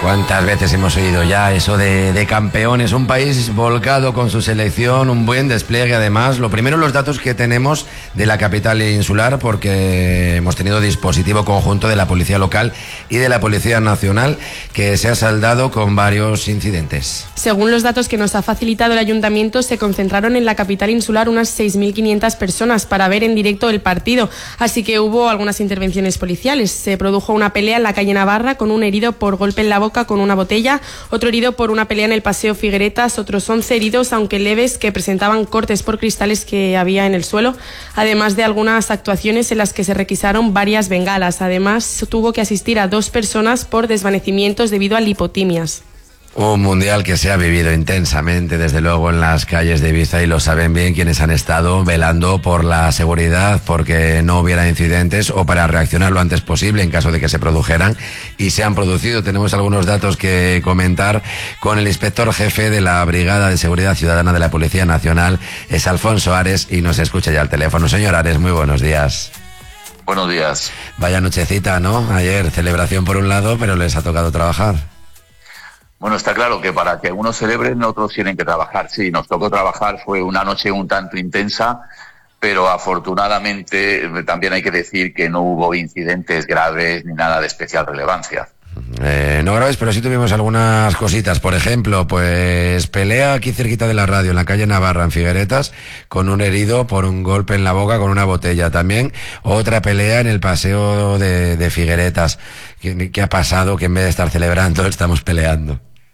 ¿Cuántas veces hemos oído ya eso de campeones? Un país volcado con su selección, un buen despliegue además. Lo primero, los datos que tenemos de la capital insular, porque hemos tenido dispositivo conjunto de la Policía Local y de la Policía Nacional, que se ha saldado con varios incidentes. Según los datos que nos ha facilitado el Ayuntamiento, se concentraron en la capital insular unas 6.500 personas para ver en directo el partido, así que hubo algunas intervenciones policiales. Se produjo una pelea en la calle Navarra con un herido por golpe en la boca con una botella, otro herido por una pelea en el Paseo Figueretas, otros 11 heridos, aunque leves, que presentaban cortes por cristales que había en el suelo, además de algunas actuaciones en las que se requisaron varias bengalas. Además, tuvo que asistir a 2 personas por desvanecimientos debido a lipotimias. Un mundial que se ha vivido intensamente, desde luego, en las calles de Ibiza, y lo saben bien quienes han estado velando por la seguridad, porque no hubiera incidentes o para reaccionar lo antes posible en caso de que se produjeran, y se han producido. Tenemos algunos datos que comentar con el inspector jefe de la Brigada de Seguridad Ciudadana de la Policía Nacional, es Alfonso Ares, y nos escucha ya al teléfono. Señor Ares, muy buenos días. Buenos días. Vaya nochecita, ¿no? Ayer celebración por un lado, pero les ha tocado trabajar. Bueno, está claro que para que unos celebren, otros tienen que trabajar. Sí, nos tocó trabajar, fue una noche un tanto intensa, pero afortunadamente también hay que decir que no hubo incidentes graves ni nada de especial relevancia. No graves, pero sí tuvimos algunas cositas. Por ejemplo, pues pelea aquí cerquita de la radio, en la calle Navarra, en Figueretas, con un herido por un golpe en la boca con una botella. También otra pelea en el paseo de Figueretas. ¿Qué ha pasado? Que en vez de estar celebrando, estamos peleando.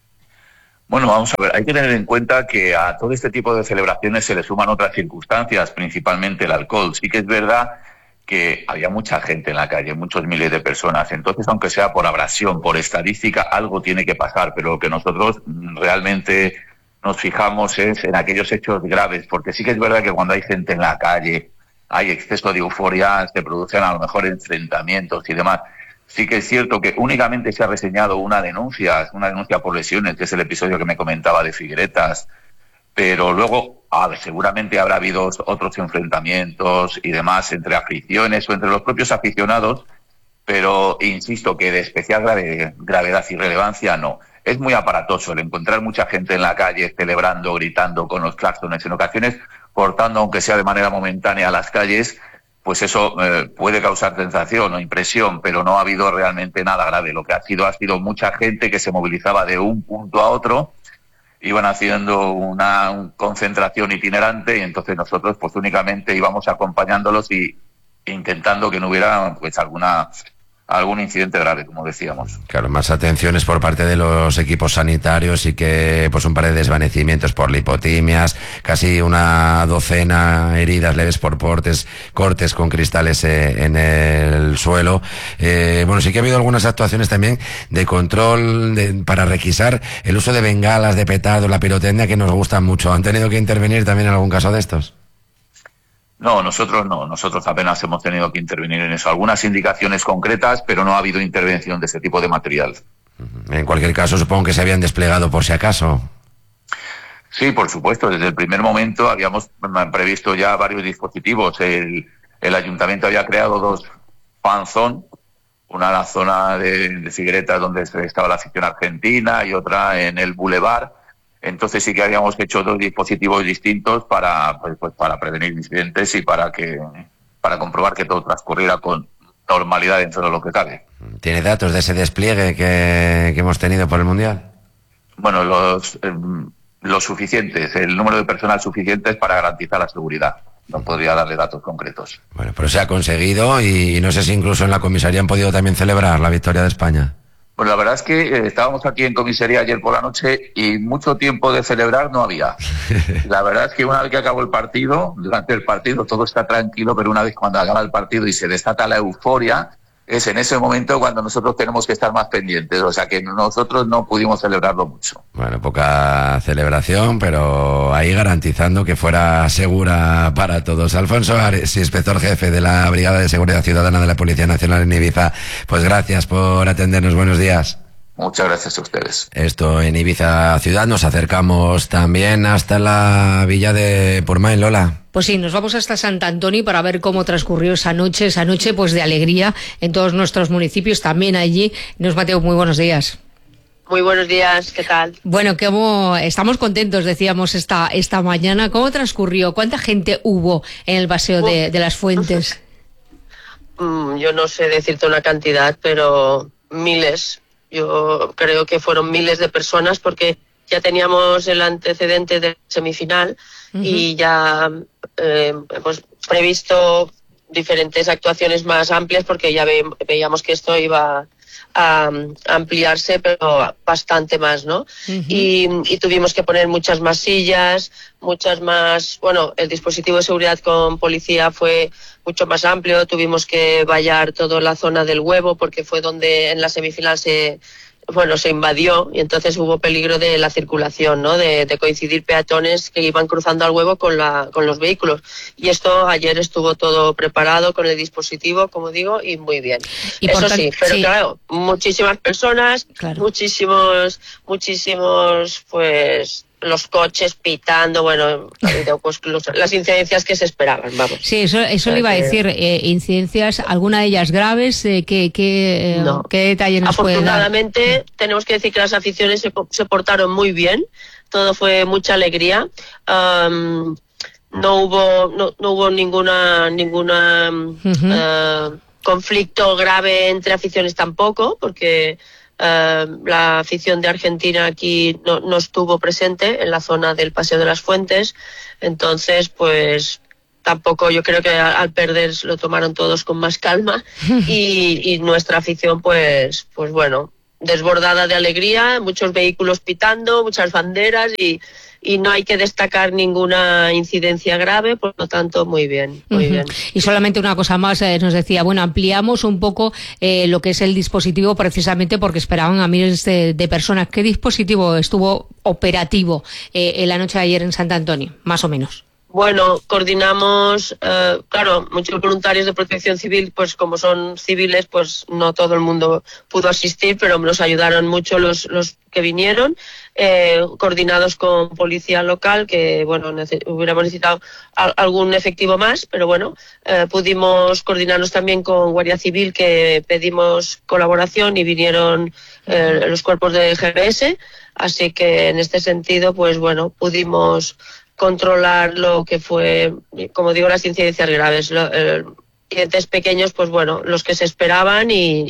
Bueno, vamos a ver, hay que tener en cuenta que a todo este tipo de celebraciones se le suman otras circunstancias, principalmente el alcohol. Sí que es verdad que había mucha gente en la calle, muchos miles de personas. Entonces, aunque sea por abrasión, por estadística, algo tiene que pasar. Pero lo que nosotros realmente nos fijamos es en aquellos hechos graves, porque sí que es verdad que cuando hay gente en la calle, hay exceso de euforia, se producen a lo mejor enfrentamientos y demás. Sí que es cierto que únicamente se ha reseñado una denuncia por lesiones, que es el episodio que me comentaba de Figueretas, pero luego seguramente habrá habido otros enfrentamientos y demás entre aficiones o entre los propios aficionados, pero insisto que de especial gravedad y relevancia no. Es muy aparatoso el encontrar mucha gente en la calle celebrando, gritando con los claxones, en ocasiones cortando, aunque sea de manera momentánea, las calles. Pues eso puede causar sensación o impresión, pero no ha habido realmente nada grave. Lo que ha sido mucha gente que se movilizaba de un punto a otro, iban haciendo una concentración itinerante, y entonces nosotros pues únicamente íbamos acompañándolos y intentando que no hubiera pues algún incidente grave, como decíamos. Claro, más atenciones por parte de los equipos sanitarios, y que pues un par de desvanecimientos por lipotimias, casi una docena heridas leves por cortes con cristales en el suelo. Bueno, sí que ha habido algunas actuaciones también de control para requisar el uso de bengalas, de petardos, la pirotecnia, que nos gustan mucho. ¿Han tenido que intervenir también en algún caso de estos? No, nosotros apenas hemos tenido que intervenir en eso. Algunas indicaciones concretas, pero no ha habido intervención de ese tipo de material. En cualquier caso, supongo que se habían desplegado por si acaso. Sí, por supuesto. Desde el primer momento habíamos previsto ya varios dispositivos. El Ayuntamiento había creado 2 fan zone, una en la zona de Figueretas, donde estaba la afición argentina, y otra en el Boulevard. Entonces sí que habíamos hecho 2 dispositivos distintos para prevenir incidentes y para comprobar que todo transcurriera con normalidad dentro de lo que cabe. ¿Tiene datos de ese despliegue que hemos tenido por el Mundial? Bueno, los suficientes, el número de personal suficientes para garantizar la seguridad. No podría darle datos concretos. Bueno, pero se ha conseguido, y no sé si incluso en la comisaría han podido también celebrar la victoria de España. Pues la verdad es que estábamos aquí en comisaría ayer por la noche y mucho tiempo de celebrar no había. La verdad es que una vez que acabó el partido, durante el partido todo está tranquilo, pero una vez cuando acaba el partido y se desata la euforia, es en ese momento cuando nosotros tenemos que estar más pendientes. O sea que nosotros no pudimos celebrarlo mucho. Bueno, poca celebración, pero ahí garantizando que fuera segura para todos. Alfonso Ares, inspector jefe de la Brigada de Seguridad Ciudadana de la Policía Nacional en Ibiza, pues gracias por atendernos. Buenos días. Muchas gracias a ustedes. Esto en Ibiza Ciudad. Nos acercamos también hasta la villa de Portmany, Lola. Pues sí, nos vamos hasta Sant Antoni para ver cómo transcurrió esa noche pues de alegría en todos nuestros municipios, también allí. Neus Mateu, muy buenos días. Muy buenos días, ¿qué tal? Bueno, estamos contentos, decíamos esta mañana. ¿Cómo transcurrió? ¿Cuánta gente hubo en el Paseo de las Fuentes? Yo no sé decirte una cantidad, pero miles. Yo creo que fueron miles de personas porque ya teníamos el antecedente de semifinal y ya hemos previsto diferentes actuaciones más amplias porque ya veíamos que esto iba a ampliarse, pero bastante más, ¿no? Y tuvimos que poner muchas más sillas, bueno, el dispositivo de seguridad con policía fue mucho más amplio, tuvimos que vallar toda la zona del Huevo porque fue donde en la semifinal se invadió y entonces hubo peligro de la circulación, ¿no? De coincidir peatones que iban cruzando al Huevo con los vehículos. Y esto ayer estuvo todo preparado con el dispositivo, como digo, y muy bien. Y eso sí, pero sí. Claro, muchísimas personas, muchísimos, pues los coches pitando, bueno, pues las incidencias que se esperaban, vamos. Sí, eso le iba a decir, incidencias, alguna de ellas graves, ¿qué detalle nos puede dar? Afortunadamente, tenemos que decir que las aficiones se portaron muy bien, todo fue mucha alegría, no hubo ninguna conflicto grave entre aficiones tampoco, porque la afición de Argentina aquí no estuvo presente en la zona del Paseo de las Fuentes, entonces pues tampoco, yo creo que al perder lo tomaron todos con más calma y nuestra afición pues bueno, desbordada de alegría, muchos vehículos pitando, muchas banderas y no hay que destacar ninguna incidencia grave, por lo tanto, muy bien, muy bien. Y solamente una cosa más, nos decía, bueno, ampliamos un poco lo que es el dispositivo precisamente porque esperaban a miles de personas. ¿Qué dispositivo estuvo operativo en la noche de ayer en Sant Antoni, más o menos? Bueno, coordinamos, claro, muchos voluntarios de protección civil, pues como son civiles, pues no todo el mundo pudo asistir, pero nos ayudaron mucho los que vinieron, coordinados con policía local, que bueno, hubiéramos necesitado algún efectivo más, pero bueno, pudimos coordinarnos también con Guardia Civil, que pedimos colaboración y vinieron los cuerpos de GPS, así que en este sentido, pues bueno, pudimos controlar lo que fue, como digo, las incidencias graves. Incidentes pequeños, pues bueno, los que se esperaban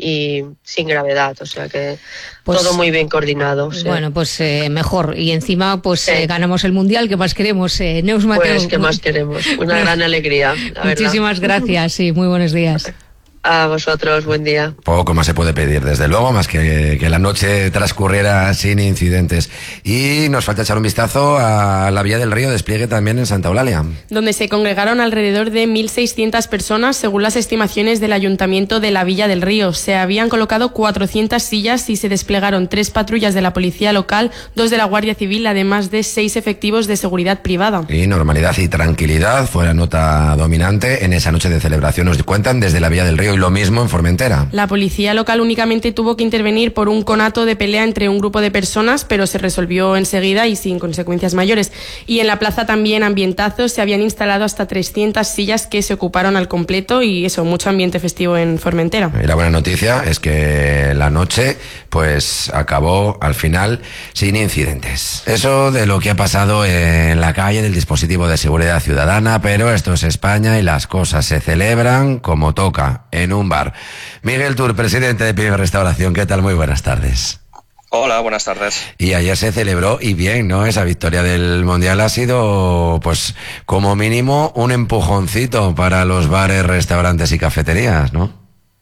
y sin gravedad, o sea que pues, todo muy bien coordinado. Sí. Bueno, pues mejor. Y encima, pues ganamos el Mundial, ¿qué más queremos? Neus Mateu. Pues, ¿qué más queremos? Una gran alegría, la Muchísimas verdad. Gracias, y muy buenos días. A vosotros, buen día. Poco más se puede pedir, desde luego, más que la noche transcurriera sin incidentes. Y nos falta echar un vistazo a la Villa del Río, despliegue también en Santa Eulalia, donde se congregaron alrededor de 1.600 personas, según las estimaciones del Ayuntamiento de la Villa del Río. Se habían colocado 400 sillas y se desplegaron 3 patrullas de la policía local, 2 de la Guardia Civil, además de 6 efectivos de seguridad privada. Y normalidad y tranquilidad fue la nota dominante en esa noche de celebración, nos cuentan desde la Villa del Río. Y lo mismo en Formentera. La policía local únicamente tuvo que intervenir por un conato de pelea entre un grupo de personas, pero se resolvió enseguida y sin consecuencias mayores. Y en la plaza también, ambientazos, se habían instalado hasta 300 sillas que se ocuparon al completo y eso, mucho ambiente festivo en Formentera. Y la buena noticia es que la noche pues acabó al final sin incidentes. Eso de lo que ha pasado en la calle del dispositivo de seguridad ciudadana, pero esto es España y las cosas se celebran como toca, en un bar. Miguel Tur, presidente de Pyme Restauración, ¿qué tal? Muy buenas tardes. Hola, buenas tardes. Y ayer se celebró, y bien, ¿no? Esa victoria del Mundial ha sido, pues, como mínimo, un empujoncito para los bares, restaurantes y cafeterías, ¿no?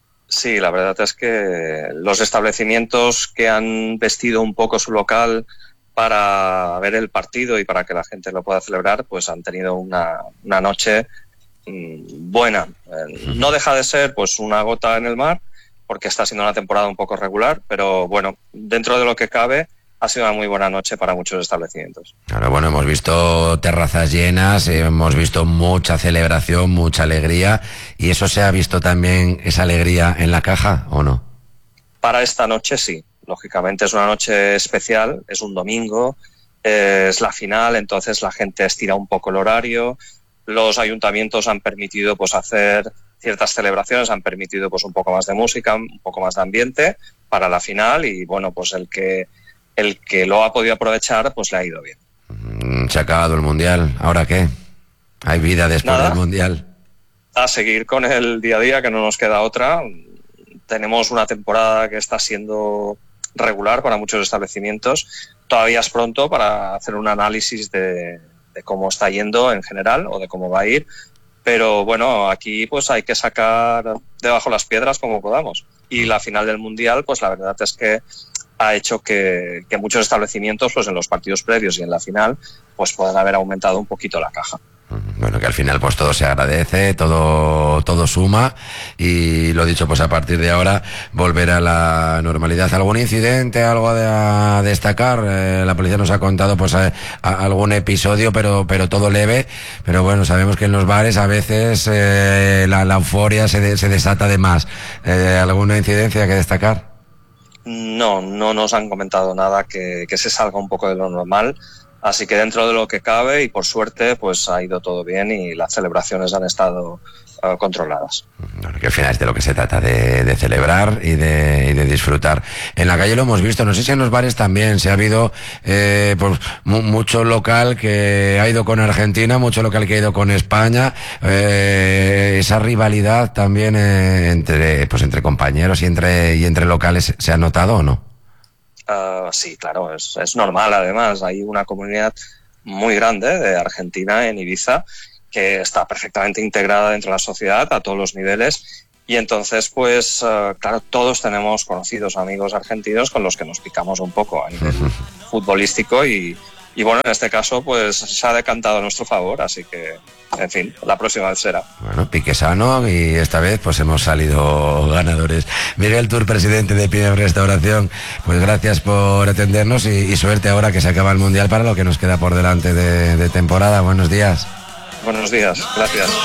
Sí, la verdad es que los establecimientos que han vestido un poco su local para ver el partido y para que la gente lo pueda celebrar, pues han tenido una noche buena. No deja de ser pues una gota en el mar, porque está siendo una temporada un poco regular, pero bueno, dentro de lo que cabe, ha sido una muy buena noche para muchos establecimientos. Claro, bueno, hemos visto terrazas llenas, hemos visto mucha celebración, mucha alegría, y eso se ha visto también, esa alegría en la caja, ¿o no? Para esta noche sí, lógicamente es una noche especial, es un domingo, es la final, entonces la gente estira un poco el horario. Los ayuntamientos han permitido pues hacer ciertas celebraciones, han permitido pues un poco más de música, un poco más de ambiente para la final y bueno, pues el que el que lo ha podido aprovechar, pues le ha ido bien. Se ha acabado el Mundial, ¿ahora qué? ¿Hay vida después del Mundial? A seguir con el día a día, que no nos queda otra. Tenemos una temporada que está siendo regular para muchos establecimientos. Todavía es pronto para hacer un análisis de cómo está yendo en general o de cómo va a ir. Pero bueno, aquí pues hay que sacar debajo las piedras como podamos. Y la final del Mundial, pues la verdad es que ha hecho que muchos establecimientos, pues en los partidos previos y en la final, pues puedan haber aumentado un poquito la caja. Bueno, que al final pues todo se agradece, todo suma, y lo dicho, pues a partir de ahora volver a la normalidad. ¿Algún incidente, algo a destacar? La policía nos ha contado pues algún episodio, pero todo leve. Pero bueno, sabemos que en los bares a veces la euforia se desata de más. ¿Alguna incidencia que destacar? No nos han comentado nada que se salga un poco de lo normal. Así que dentro de lo que cabe, y por suerte, pues ha ido todo bien y las celebraciones han estado controladas. Bueno, que al final es de lo que se trata, de celebrar y de disfrutar. En la calle lo hemos visto, no sé si en los bares también, se ha habido pues mucho local que ha ido con Argentina, mucho local que ha ido con España, esa rivalidad también entre compañeros y entre locales, ¿se ha notado o no? Sí, claro, es normal. Además, hay una comunidad muy grande de Argentina en Ibiza que está perfectamente integrada dentro de la sociedad a todos los niveles, y entonces, pues, claro, todos tenemos conocidos amigos argentinos con los que nos picamos un poco a nivel futbolístico y bueno, en este caso, pues, se ha decantado a nuestro favor, así que, en fin, la próxima vez será. Bueno, pique sano, y esta vez pues hemos salido ganadores. Miguel Tur, presidente de Piem Restauración, pues gracias por atendernos y suerte ahora que se acaba el Mundial para lo que nos queda por delante de temporada. Buenos días. Buenos días, gracias.